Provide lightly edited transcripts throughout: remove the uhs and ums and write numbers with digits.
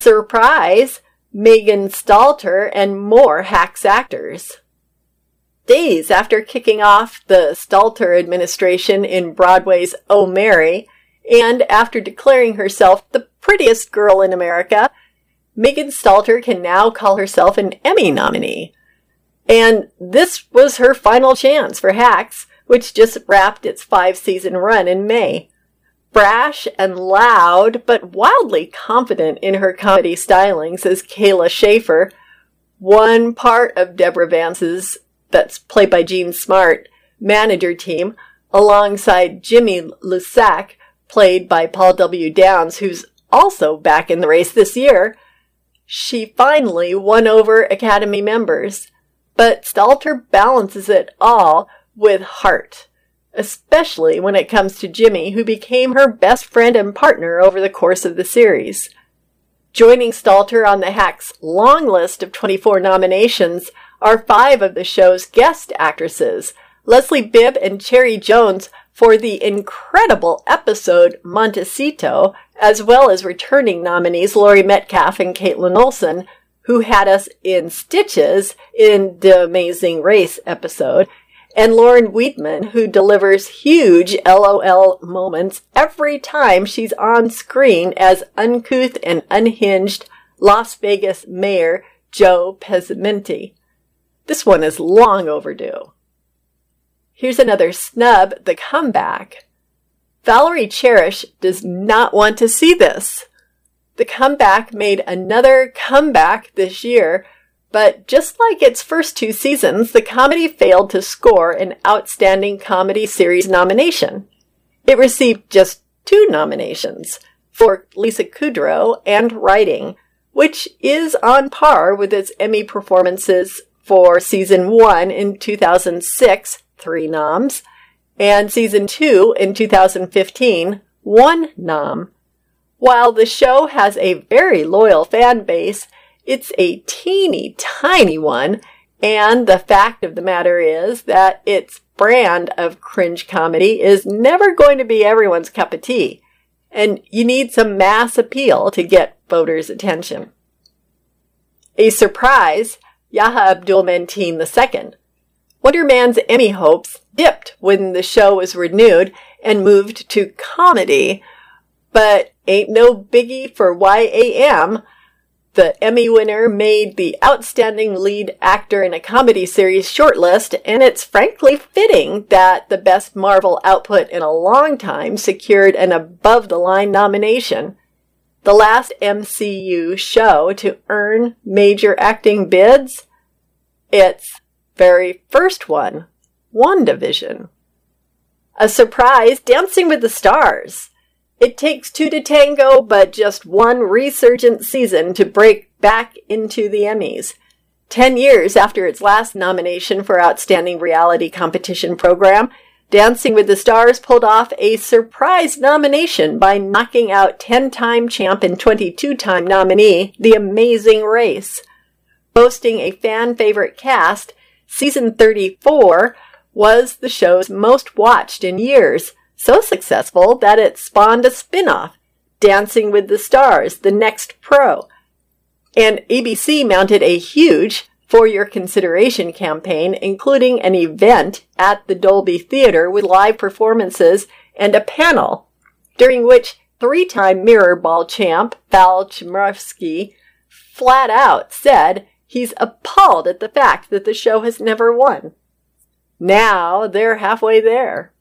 Surprise! Megan Stalter and more Hacks actors. Days after kicking off the Stalter administration in Broadway's Oh, Mary, and after declaring herself the prettiest girl in America, Megan Stalter can now call herself an Emmy nominee. And this was her final chance for Hacks, which just wrapped its 5-season run in May. Brash and loud, but wildly confident in her comedy stylings as Kayla Schaefer, one part of Deborah Vance's, that's played by Jean Smart, manager team, alongside Jimmy Lusac, played by Paul W. Downs, who's also back in the race this year. She finally won over Academy members, but Stalter balances it all with heart, especially when it comes to Jimmy, who became her best friend and partner over the course of the series. Joining Stalter on the Hacks long list of 24 nominations are 5 of the show's guest actresses, Leslie Bibb and Cherry Jones for the incredible episode Montecito, as well as returning nominees Laurie Metcalf and Caitlin Olsen, who had us in stitches in the Amazing Race episode, and Lauren Weidman, who delivers huge LOL moments every time she's on screen as uncouth and unhinged Las Vegas Mayor Joe Pescimenti. This one is long overdue. Here's another snub, The Comeback. Valerie Cherish does not want to see this. The Comeback made another comeback this year, but just like its first 2 seasons, the comedy failed to score an Outstanding Comedy Series nomination. It received just 2 nominations for Lisa Kudrow and writing, which is on par with its Emmy performances for Season 1 in 2006, 3 noms, and Season 2 in 2015, 1 nom. While the show has a very loyal fan base, it's a teeny tiny one, and the fact of the matter is that its brand of cringe comedy is never going to be everyone's cup of tea, and you need some mass appeal to get voters' attention. A surprise, Yahya Abdul-Mateen II. Wonder Man's Emmy hopes dipped when the show was renewed and moved to comedy, but ain't no biggie for YAM. The Emmy winner made the Outstanding Lead Actor in a Comedy Series shortlist, and it's frankly fitting that the best Marvel output in a long time secured an above-the-line nomination. The last MCU show to earn major acting bids? Its very first one, WandaVision. A surprise, Dancing with the Stars. It takes 2 to tango, but just 1 resurgent season to break back into the Emmys. 10 years after its last nomination for Outstanding Reality Competition Program, Dancing with the Stars pulled off a surprise nomination by knocking out 10-time champ and 22-time nominee The Amazing Race. Boasting a fan-favorite cast, Season 34 was the show's most watched in years, so successful that it spawned a spin-off, Dancing with the Stars, The Next Pro. And ABC mounted a huge For Your Consideration campaign, including an event at the Dolby Theater with live performances and a panel, during which 3-time Mirror Ball champ Val Chmerkovskiy flat out said he's appalled at the fact that the show has never won. Now they're halfway there.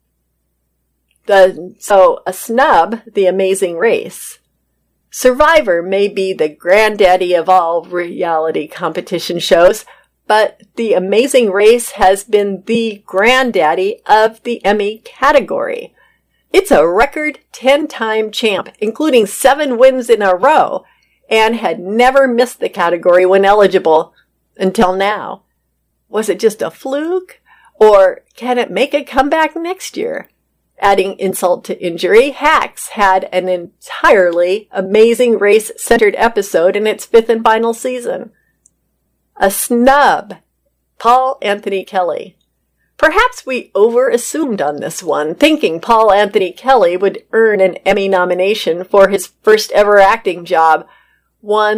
So a snub, The Amazing Race. Survivor may be the granddaddy of all reality competition shows, but The Amazing Race has been the granddaddy of the Emmy category. It's a record 10-time champ, including 7 wins in a row, and had never missed the category when eligible until now. Was it just a fluke? Or can it make a comeback next year? Adding insult to injury, Hacks had an entirely Amazing Race-centered episode in its 5th and final season. A snub, Paul Anthony Kelly. Perhaps we over-assumed on this one, thinking Paul Anthony Kelly would earn an Emmy nomination for his first ever acting job, one